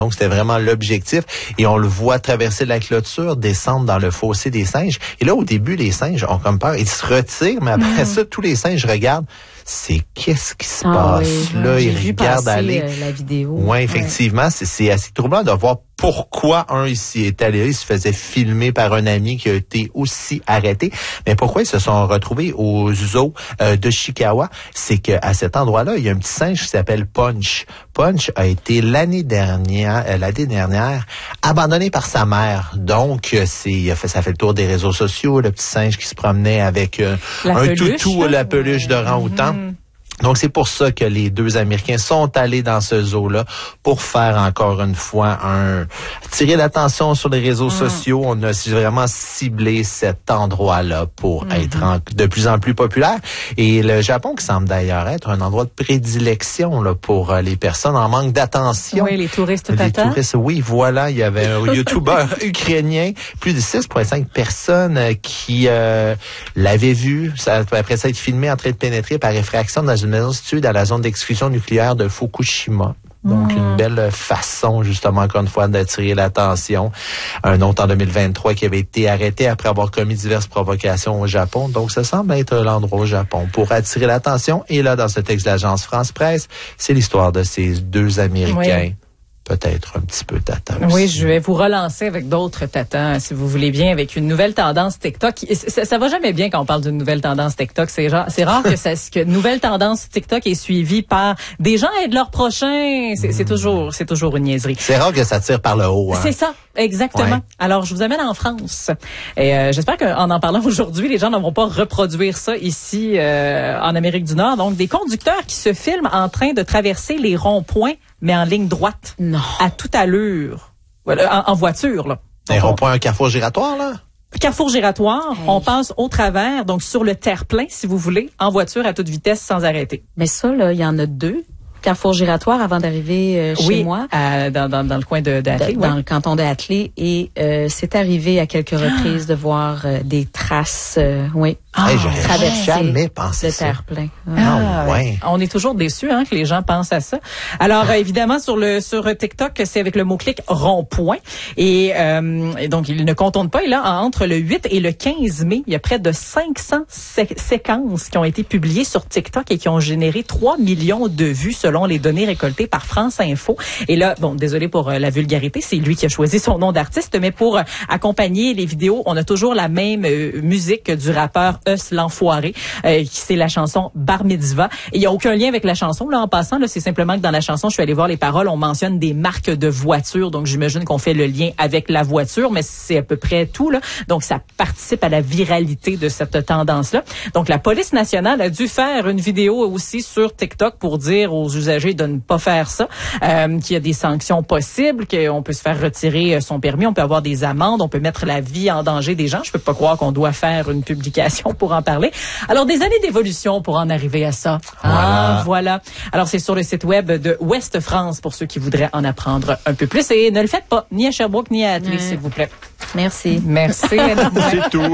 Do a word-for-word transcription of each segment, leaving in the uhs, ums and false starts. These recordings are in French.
Donc, c'était vraiment l'objectif. Et on le voit traverser la clôture, descendre dans le fossé des singes. Et là, au début, les singes ont comme peur. Ils se retirent, mais après mmh. ça, tous les singes regardent. C'est qu'est-ce qui se ah, passe oui, là? J'ai Ils vu regardent passer, aller. Euh, la vidéo. Ouais, effectivement, ouais. c'est, c'est assez troublant de voir pourquoi un ici est allé. Il se faisait filmer par un ami qui a été aussi arrêté. Mais pourquoi ils se sont retrouvés au zoo euh, de Chickawa? C'est que à cet endroit-là, il y a un petit singe qui s'appelle Punch. Punch a été l'année dernière, euh, l'année dernière, abandonné par sa mère. Donc, c'est, il a fait, ça fait le tour des réseaux sociaux, le petit singe qui se promenait avec euh, un peluche, toutou, hein? la peluche de orang-outan. Mm-hmm. Donc, c'est pour ça que les deux Américains sont allés dans ce zoo-là pour faire encore une fois un... tirer l'attention sur les réseaux mmh. sociaux. On a vraiment ciblé cet endroit-là pour mmh. être en, de plus en plus populaire. Et le Japon qui semble d'ailleurs être un endroit de prédilection là, pour les personnes en manque d'attention. Oui, les touristes les tata. touristes, oui, voilà. Il y avait un YouTuber ukrainien, plus de six virgule cinq personnes qui euh, l'avaient vu. Ça, après ça, être filmé en train de pénétrer par effraction dans une maison située dans la zone d'exclusion nucléaire de Fukushima. Donc, mmh. une belle façon, justement, encore une fois, d'attirer l'attention. Un autre en deux mille vingt-trois qui avait été arrêté après avoir commis diverses provocations au Japon. Donc, ça semble être l'endroit au Japon pour attirer l'attention. Et là, dans ce texte de l'agence France-Presse, c'est l'histoire de ces deux Américains. Oui. Peut-être un petit peu tata aussi. Oui, je vais vous relancer avec d'autres tatas, si vous voulez bien, avec une nouvelle tendance TikTok. Ça, ça va jamais bien quand on parle d'une nouvelle tendance TikTok. C'est rare, c'est rare que ça, que nouvelle tendance TikTok est suivie par des gens aident leurs prochains. C'est, mmh. c'est toujours, c'est toujours une niaiserie. C'est rare que ça tire par le haut. Hein? C'est ça, exactement. Ouais. Alors, je vous amène en France. Et euh, j'espère qu'en en parlant aujourd'hui, les gens ne vont pas reproduire ça ici euh, en Amérique du Nord. Donc, des conducteurs qui se filment en train de traverser les ronds-points, mais en ligne droite. Non. À toute allure. Voilà, en, en voiture, là. Un rond-point, un carrefour giratoire, là? Carrefour giratoire, hey. On passe au travers, donc sur le terre-plein, si vous voulez, en voiture à toute vitesse, sans arrêter. Mais ça, là, il y en a deux. Carrefour giratoire avant d'arriver euh, chez oui, moi. Oui, dans, dans, dans le coin de d'Athlée. Dans oui. le canton d'Athlée. Et euh, c'est arrivé à quelques reprises de voir euh, des traces, euh, oui, ah, hey, traverser jamais pensé le ça. terre-plein. Ah, ah, ouais. On est toujours déçus hein, que les gens pensent à ça. Alors, ah. évidemment, sur le sur TikTok, c'est avec le mot-clic rond-point. Et, euh, et donc, il ne contourne pas. Et là, entre le huit et le quinze mai, il y a près de cinq cents sé- séquences qui ont été publiées sur TikTok et qui ont généré trois millions de vues selon les données récoltées par France Info. Et là, bon, désolé pour euh, la vulgarité, c'est lui qui a choisi son nom d'artiste, mais pour euh, accompagner les vidéos, on a toujours la même euh, musique du rappeur Us l'Enfoiré, euh, qui c'est la chanson Bar Mitzvah. Et il n'y a aucun lien avec la chanson, là, en passant, là, c'est simplement que dans la chanson, je suis allée voir les paroles, on mentionne des marques de voitures, donc j'imagine qu'on fait le lien avec la voiture, mais c'est à peu près tout, là. Donc, ça participe à la viralité de cette tendance-là. Donc, la police nationale a dû faire une vidéo aussi sur TikTok pour dire aux usagers de ne pas faire ça, euh, qu'il y a des sanctions possibles, qu'on peut se faire retirer son permis, on peut avoir des amendes, on peut mettre la vie en danger des gens. Je peux pas croire qu'on doit faire une publication pour en parler. Alors, des années d'évolution pour en arriver à ça. Voilà. Ah, voilà. Alors, c'est sur le site web de Ouest France pour ceux qui voudraient en apprendre un peu plus. Et ne le faites pas, ni à Sherbrooke, ni à Athlée, mmh. s'il vous plaît. Merci. Merci. C'est tout.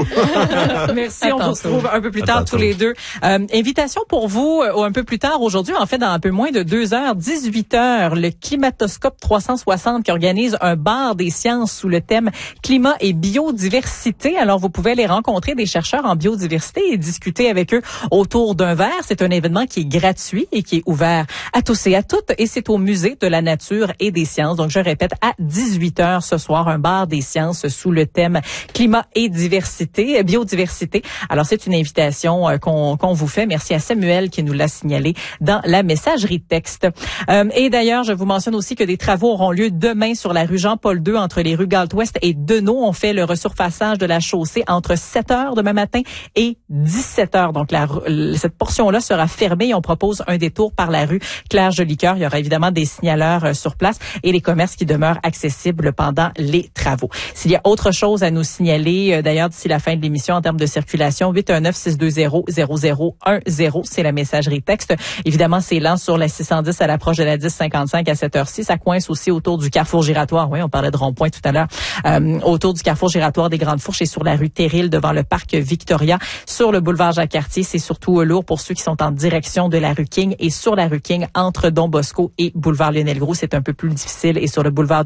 Merci. On vous retrouve un peu plus tard tous les deux. Euh, invitation pour vous euh, un peu plus tard aujourd'hui, en fait, dans un peu moins de deux heures, dix-huit heures, le Climatoscope trois cent soixante qui organise un bar des sciences sous le thème climat et biodiversité. Alors, vous pouvez aller rencontrer des chercheurs en biodiversité et discuter avec eux autour d'un verre. C'est un événement qui est gratuit et qui est ouvert à tous et à toutes. Et c'est au Musée de la nature et des sciences. Donc, je répète, à dix-huit heures ce soir, un bar des sciences sous le thème climat et diversité, biodiversité. Alors, c'est une invitation euh, qu'on, qu'on vous fait. Merci à Samuel qui nous l'a signalé dans la messagerie texte. Euh, et d'ailleurs, je vous mentionne aussi que des travaux auront lieu demain sur la rue Jean-Paul deux entre les rues Galt-Ouest et Deneau. On fait le resurfaçage de la chaussée entre sept heures demain matin et dix-sept heures. Donc, la, cette portion-là sera fermée et on propose un détour par la rue Claire-Jolicoeur. Il y aura évidemment des signaleurs euh, sur place et les commerces qui demeurent accessibles pendant les travaux. S'il y a autre chose à nous signaler, euh, d'ailleurs, d'ici la fin de l'émission en termes de circulation, huit un neuf, six deux zéro, zéro zéro un zéro, c'est la messagerie texte. Évidemment, c'est lent sur la six cent dix à l'approche de la dix cinquante-cinq à cette heure-ci. Ça coince aussi autour du carrefour giratoire. Oui, on parlait de rond-point tout à l'heure. Euh, autour du carrefour giratoire des Grandes Fourches et sur la rue Terril devant le parc Victoria. Sur le boulevard Jacques-Cartier, c'est surtout lourd pour ceux qui sont en direction de la rue King et sur la rue King entre Don Bosco et boulevard Lionel-Groux. C'est un peu plus difficile et sur le boulevard